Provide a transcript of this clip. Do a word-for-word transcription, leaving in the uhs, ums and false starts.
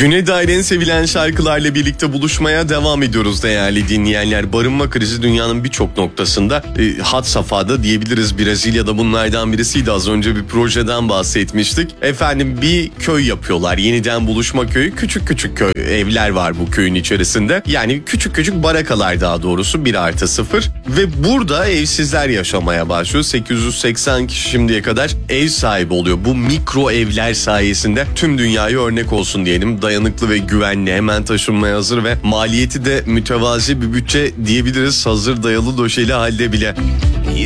Güne dair en sevilen şarkılarla birlikte buluşmaya devam ediyoruz değerli dinleyenler. Barınma krizi dünyanın birçok noktasında e, had safhada diyebiliriz. Brezilya'da bunlardan birisiydi. Az önce bir projeden bahsetmiştik. Efendim bir köy yapıyorlar. Yeniden buluşma köyü. Küçük küçük köy, evler var bu köyün içerisinde. Yani küçük küçük barakalar daha doğrusu bir artı sıfır. Ve burada evsizler yaşamaya başlıyor. sekiz yüz seksen kişi şimdiye kadar ev sahibi oluyor. Bu mikro evler sayesinde tüm dünyaya örnek olsun diyelim. Dayanıklı ve güvenli, hemen taşınmaya hazır ve maliyeti de mütevazi bir bütçe diyebiliriz. Hazır dayalı döşeli halde bile.